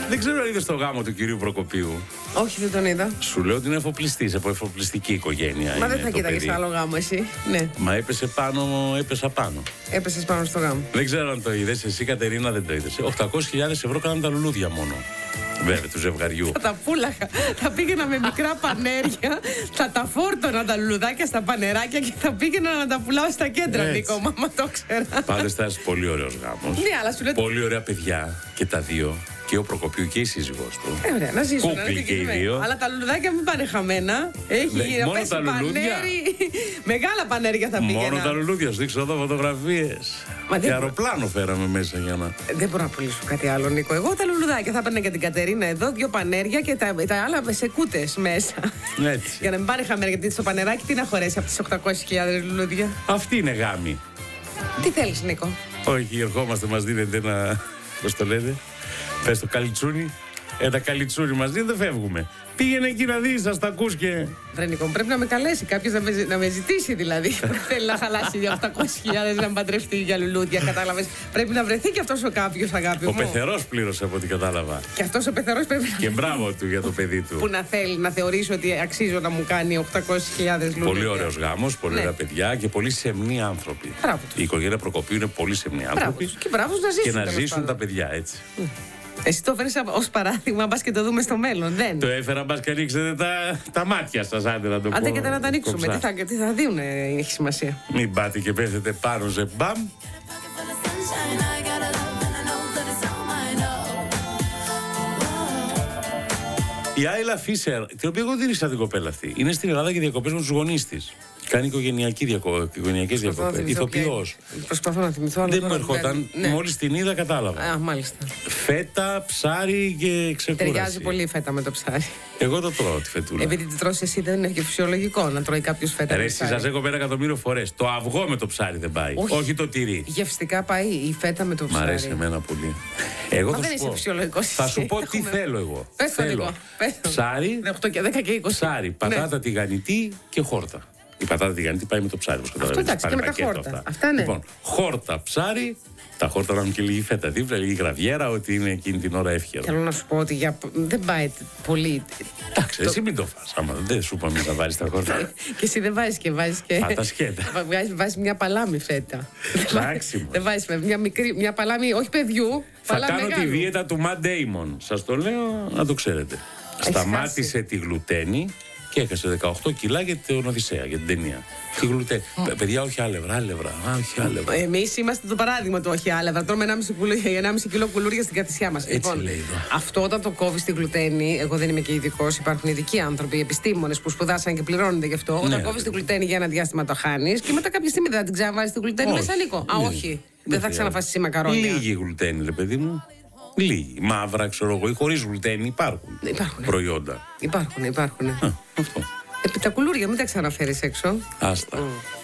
Δεν ξέρω αν είδες το γάμο του κυρίου Προκοπίου. Όχι, δεν τον είδα. Σου λέω ότι είναι εφοπλιστής, από εφοπλιστική οικογένεια. Μα δεν θα κοίταγες άλλο γάμο εσύ. Ναι. Μα έπεσα πάνω. Έπεσες πάνω στο γάμο. Δεν ξέρω αν το είδες, εσύ Κατερίνα δεν το είδες. 800.000 ευρώ κάναν τα λουλούδια μόνο. Βέβαια, του ζευγαριού. Θα τα πούλαχα. Θα πήγαινα με μικρά πανέρια, θα τα φόρτωνα τα λουλουδάκια στα πανεράκια και θα πήγαινα να τα πουλάω στα κέντρα, Νίκο, μα το ξέρα. Πάντως ήταν πολύ ωραίος γάμος. Ναι, αλλά σου λέω. Πολύ ωραία παιδιά και τα δύο. Και ο Προκοπίου και η σύζυγός του. Ωραία, να ζήσουν. Κούκλοι και οι δύο. Αλλά τα λουλουδάκια μην πάνε χαμένα. Έχει μόνο τα λουλούδια. Μεγάλα πανέρια θα πήγαινα. Μόνο τα λουλούδια, σου δείξω εδώ φωτογραφίες. Και αεροπλάνο φέραμε μέσα για να. Δεν μπορώ να πουλήσω κάτι άλλο, Νίκο. Εγώ τα λουλουδάκια θα έπαιρνα και την Κατερίνα εδώ, 2 πανέρια και τα άλλα σε κούτες μέσα. Έτσι. Για να μην πάνε χαμένα, γιατί στο πανεράκι τι να χωρέσει από τις 800.000 λουλούδια. Αυτή είναι γάμη. Τι θέλεις, Νίκο? Όχι, ερχόμαστε, μας δίνετε ένα. Πώς το λέτε? Πες το καλιτσούνι. Ένα καλιτσούνι μας δίνετε, φεύγουμε. Πήγαινε εκεί να δεις, θα τα ακούς και. Βρε Νίκο, πρέπει να με καλέσει κάποιος να με ζητήσει δηλαδή. Θέλει να χαλάσει για 800.000 να παντρευτεί για λουλούδια, κατάλαβες. Πρέπει να βρεθεί και αυτός ο κάποιος, αγάπη μου. Ο πεθερός πλήρωσε από ό,τι κατάλαβα. Και αυτός ο πεθερός πρέπει να. Και μπράβο του για το παιδί του. Που να θέλει να θεωρήσει ότι αξίζω να μου κάνει 800.000 λουλούδια. Πολύ ωραίος γάμος, πολύ ωραία παιδιά και πολύ σεμνοί άνθρωποι. Η οικογένεια Προκοπίου είναι πολύ σεμνοί άνθρωποι. Και μπράβο να ζήσουν. Και να ζήσουν τα παιδιά έτσι. Εσύ το φέρεις ως παράδειγμα, μπας και το δούμε στο μέλλον, δεν. Το έφερα, μπας και ανοίξετε τα μάτια σας, άντε να το πω. Άντε και να τα ανοίξουμε, τι θα δίνουνε, έχει σημασία. Μην πάτε και πέθετε πάνω σε μπαμ. Η Άιλα Φίσερ, την οποία εγώ δεν ήξερα την κοπέλα αυτή, είναι στην Ελλάδα για διακοπές με τους γονείς της. Κάνει οικογενειακές διακοπές. Ηθοποιός. Προσπαθώ να θυμηθώ. Δεν μου ερχόταν. Ναι. Μόλις την είδα, κατάλαβα. Α, μάλιστα. Φέτα, ψάρι και ξεκούραση. Ταιριάζει πολύ η φέτα με το ψάρι. Εγώ το τρώω τη φετούλα. Επειδή τη τρως εσύ, δεν είναι και φυσιολογικό να τρώει κάποιος φέτα. Ρε, εσύ σας έχω πει 1.000.000 φορές. Το αυγό με το ψάρι δεν πάει. Όχι το τυρί. Γευστικά πάει η φέτα με το ψάρι. Μ' αρέσει εμένα πολύ. Εγώ δεν είσαι φυσιολογικός. Θα σου πω τι θέλω εγώ. Θέλω ψάρι, 8 και 10 και 20. Ψάρι, πατάτα τηγανιτή και χόρτα. Η πατάτα τηγανιτή πάει με το ψάρι. Αυτό εντάξει, και με τα χόρτα. Αυτά ναι. Λοιπόν, χόρτα, ψάρι. Τα χόρτα να μου και λίγη φέτα δίπλα, λίγη γραβιέρα, ότι είναι εκείνη την ώρα εύχερο. Θέλω να σου πω ότι δεν πάει πολύ. Εντάξει, εσύ μην το φας. Άμα δεν σου είπαμε να βάλεις τα χόρτα. Και εσύ δεν βάζεις και βάζεις και. Πάτα σκέτα. Βάζεις μια παλάμη φέτα. Εντάξει. Δεν βάζεις μια παλάμη, όχι παιδιού. Θα κάνω τη δίαιτα του Matt Damon. Σας το λέω να το ξέρετε. Σταμάτησε τη γλουτένη και έχασε 18 κιλά για την Οδυσσέα, για την ταινία. Τι γλουτένη. Παιδιά, όχι άλευρα. Όχι άλευρα. Εμείς είμαστε το παράδειγμα του όχι άλευρα. Τρώμε 1,5 κιλό κουλούρια στην καθησιά μας. Έτσι λέει. Αυτό όταν το κόβεις τη γλουτένη, εγώ δεν είμαι και ειδικός, υπάρχουν ειδικοί άνθρωποι, επιστήμονες που σπουδάσαν και πληρώνονται γι' αυτό. Όταν κόβεις τη γλουτένη για ένα διάστημα το χάνεις και μετά κάποια στιγμή δεν θα την ξαναβάλεις τη γλουτένη μέσα, Νίκο. Α, όχι. Δεν θα ξαναφάσεις μακαρόνια. Λίγη γλουτένη, ρε παιδί μου. Λίγη. Μαύρα, ξέρω εγώ, ή χωρίς γλουτένη υπάρχουν προϊόντα. Υπάρχουν. Αυτό. Τα κουλούρια μην τα ξαναφέρεις έξω. Άστα.